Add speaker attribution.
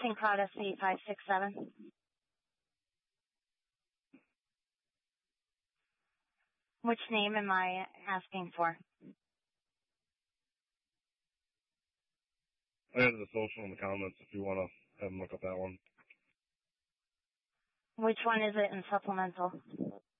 Speaker 1: St. Cloud SC 567. Which name am I asking for?
Speaker 2: I added the social in the comments if you want to have them look up that one.
Speaker 1: Which one is it in supplemental?